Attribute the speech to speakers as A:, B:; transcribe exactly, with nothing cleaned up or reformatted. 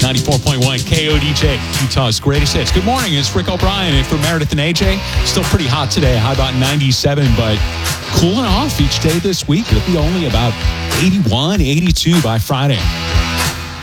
A: ninety-four point one K O D J, Utah's greatest hits. Good morning, it's Rick O'Brien. And for Meredith and A J, still pretty hot today. High about ninety-seven, but cooling off each day this week. It'll be only about eighty-one, eighty-two by Friday.